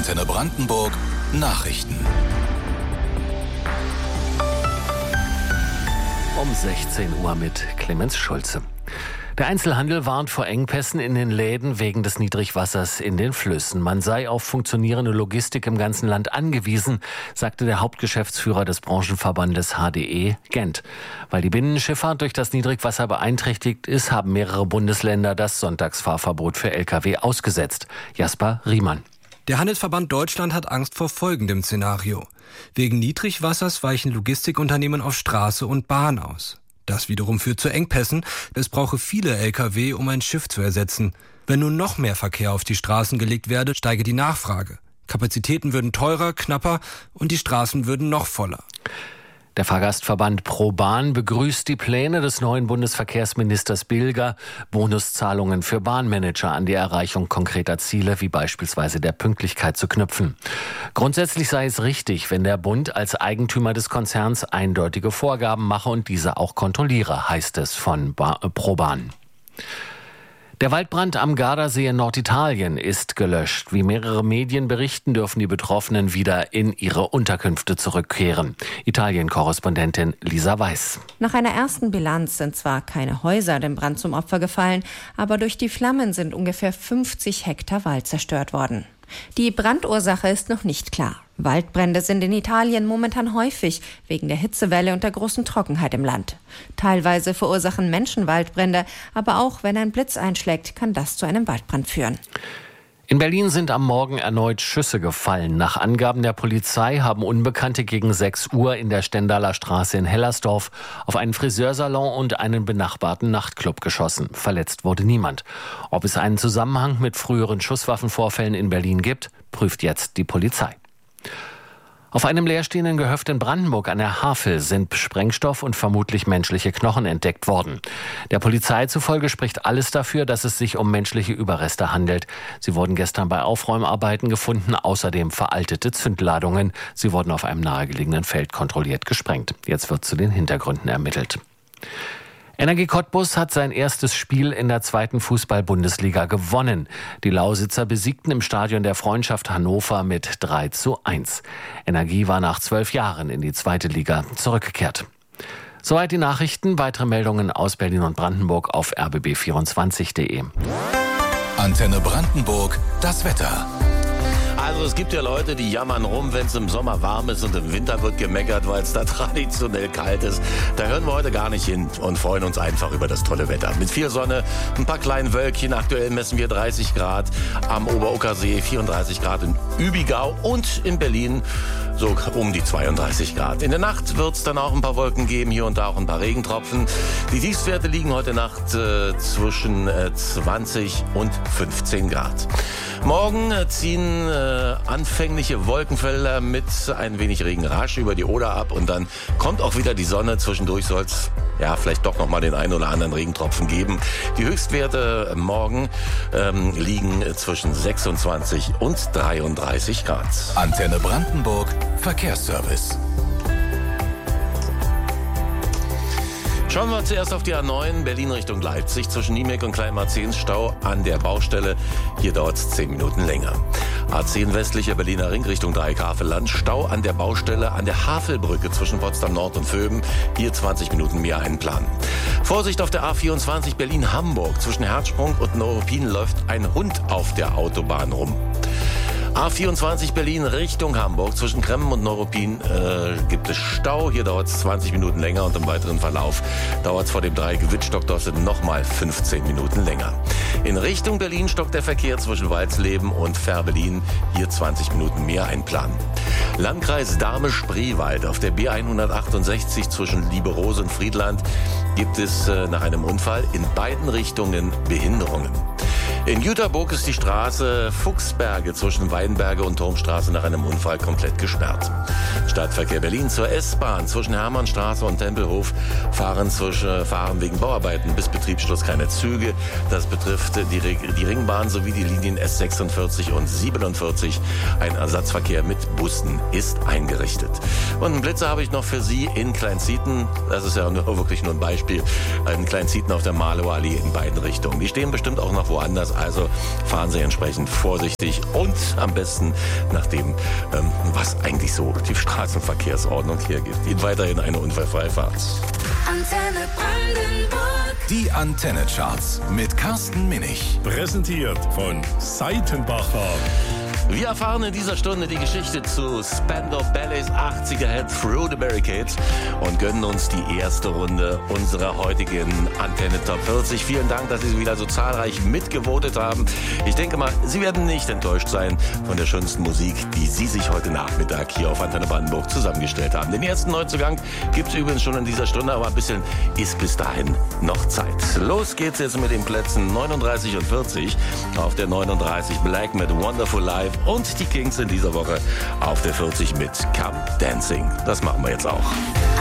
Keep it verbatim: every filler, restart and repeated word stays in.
Antenne Brandenburg Nachrichten. Um sechzehn Uhr mit Clemens Schulze. Der Einzelhandel warnt vor Engpässen in den Läden wegen des Niedrigwassers in den Flüssen. Man sei auf funktionierende Logistik im ganzen Land angewiesen, sagte der Hauptgeschäftsführer des Branchenverbandes H D E Gent. Weil die Binnenschifffahrt durch das Niedrigwasser beeinträchtigt ist, haben mehrere Bundesländer das Sonntagsfahrverbot für L K W ausgesetzt. Jasper Riemann. Der Handelsverband Deutschland hat Angst vor folgendem Szenario. Wegen Niedrigwassers weichen Logistikunternehmen auf Straße und Bahn aus. Das wiederum führt zu Engpässen. Es brauche viele L K W, um ein Schiff zu ersetzen. Wenn nun noch mehr Verkehr auf die Straßen gelegt werde, steige die Nachfrage. Kapazitäten würden teurer, knapper und die Straßen würden noch voller. Der Fahrgastverband ProBahn begrüßt die Pläne des neuen Bundesverkehrsministers Bilger, Bonuszahlungen für Bahnmanager an die Erreichung konkreter Ziele wie beispielsweise der Pünktlichkeit zu knüpfen. Grundsätzlich sei es richtig, wenn der Bund als Eigentümer des Konzerns eindeutige Vorgaben mache und diese auch kontrolliere, heißt es von ba- ProBahn. Der Waldbrand am Gardasee in Norditalien ist gelöscht. Wie mehrere Medien berichten, dürfen die Betroffenen wieder in ihre Unterkünfte zurückkehren. Italien-Korrespondentin Lisa Weiß. Nach einer ersten Bilanz sind zwar keine Häuser dem Brand zum Opfer gefallen, aber durch die Flammen sind ungefähr fünfzig Hektar Wald zerstört worden. Die Brandursache ist noch nicht klar. Waldbrände sind in Italien momentan häufig, wegen der Hitzewelle und der großen Trockenheit im Land. Teilweise verursachen Menschen Waldbrände, aber auch wenn ein Blitz einschlägt, kann das zu einem Waldbrand führen. In Berlin sind am Morgen erneut Schüsse gefallen. Nach Angaben der Polizei haben Unbekannte gegen sechs Uhr in der Stendaler Straße in Hellersdorf auf einen Friseursalon und einen benachbarten Nachtclub geschossen. Verletzt wurde niemand. Ob es einen Zusammenhang mit früheren Schusswaffenvorfällen in Berlin gibt, prüft jetzt die Polizei. Auf einem leerstehenden Gehöft in Brandenburg an der Havel sind Sprengstoff und vermutlich menschliche Knochen entdeckt worden. Der Polizei zufolge spricht alles dafür, dass es sich um menschliche Überreste handelt. Sie wurden gestern bei Aufräumarbeiten gefunden, außerdem veraltete Zündladungen. Sie wurden auf einem nahegelegenen Feld kontrolliert gesprengt. Jetzt wird zu den Hintergründen ermittelt. Energie Cottbus hat sein erstes Spiel in der zweiten Fußball-Bundesliga gewonnen. Die Lausitzer besiegten im Stadion der Freundschaft Hannover mit drei zu eins. Energie war nach zwölf Jahren in die zweite Liga zurückgekehrt. Soweit die Nachrichten. Weitere Meldungen aus Berlin und Brandenburg auf r b b vierundzwanzig punkt d e. Antenne Brandenburg, das Wetter. Also es gibt ja Leute, die jammern rum, wenn es im Sommer warm ist und im Winter wird gemeckert, weil es da traditionell kalt ist. Da hören wir heute gar nicht hin und freuen uns einfach über das tolle Wetter. Mit viel Sonne, ein paar kleinen Wölkchen. Aktuell messen wir dreißig Grad am Oberuckersee, vierunddreißig Grad in Übigau und in Berlin so um die zweiunddreißig Grad. In der Nacht wird es dann auch ein paar Wolken geben, hier und da auch ein paar Regentropfen. Die Tiefstwerte liegen heute Nacht äh, zwischen äh, zwanzig und fünfzehn Grad. Morgen äh, ziehen äh, anfängliche Wolkenfelder mit ein wenig Regen rasch über die Oder ab und dann kommt auch wieder die Sonne. Zwischendurch soll es ja vielleicht doch noch mal den einen oder anderen Regentropfen geben. Die Höchstwerte morgen ähm, liegen zwischen sechsundzwanzig und dreiunddreißig Grad. Antenne Brandenburg Verkehrsservice. Schauen wir zuerst auf die A neun, Berlin Richtung Leipzig, zwischen Niemek und Kleinmarzens Stau an der Baustelle. Hier dauert es zehn Minuten länger. A zehn westlicher Berliner Ring Richtung Dreieck-Havelland, Stau an der Baustelle an der Havelbrücke zwischen Potsdam Nord und Vöben. Hier zwanzig Minuten mehr einplanen. Vorsicht auf der A vierundzwanzig Berlin-Hamburg, zwischen Herzsprung und Neuruppin läuft ein Hund auf der Autobahn rum. A vierundzwanzig Berlin Richtung Hamburg, zwischen Kremmen und Neuruppin äh, gibt es Stau. Hier dauert es zwanzig Minuten länger und im weiteren Verlauf dauert es vor dem Dreieck Wittstock-Dorset nochmal fünfzehn Minuten länger. In Richtung Berlin stockt der Verkehr zwischen Walsleben und Fährberlin. Hier zwanzig Minuten mehr einplanen. Landkreis Dahme-Spreewald auf der B hundertachtundsechzig zwischen Lieberose und Friedland gibt es äh, nach einem Unfall in beiden Richtungen Behinderungen. In Jüterburg ist die Straße Fuchsberge zwischen Weinberge und Turmstraße nach einem Unfall komplett gesperrt. Stadtverkehr Berlin zur S-Bahn zwischen Hermannstraße und Tempelhof fahren, zwischen, fahren wegen Bauarbeiten bis Betriebsschluss keine Züge. Das betrifft die, die Ringbahn sowie die Linien S sechsundvierzig und siebenundvierzig. Ein Ersatzverkehr mit Bussen ist eingerichtet. Und einen Blitzer habe ich noch für Sie in Kleinzieten. Das ist ja nur, wirklich nur ein Beispiel. In Kleinzieten auf der Malow-Allee in beiden Richtungen. Die stehen bestimmt auch noch woanders. Verkehrs. Also fahren Sie entsprechend vorsichtig und am besten nach dem, ähm, was eigentlich so die Straßenverkehrsordnung hergibt. Ihnen weiterhin eine unfallfreie Fahrt. Antenne Brandenburg. Die Antenne-Charts mit Carsten Minich. Präsentiert von Seitenbacher. Wir erfahren in dieser Stunde die Geschichte zu Spandau Ballets achtziger-Hit Through the Barricades und gönnen uns die erste Runde unserer heutigen Antenne Top vierzig. Vielen Dank, dass Sie wieder so zahlreich mitgevotet haben. Ich denke mal, Sie werden nicht enttäuscht sein von der schönsten Musik, die Sie sich heute Nachmittag hier auf Antenne Brandenburg zusammengestellt haben. Den ersten Neuzugang gibt es übrigens schon in dieser Stunde, aber ein bisschen ist bis dahin noch Zeit. Los geht's jetzt mit den Plätzen neununddreißig und vierzig. Auf der neununddreißig Black mit Wonderful Life und die Kings in dieser Woche auf der vierzig mit Come Dancing. Das machen wir jetzt auch.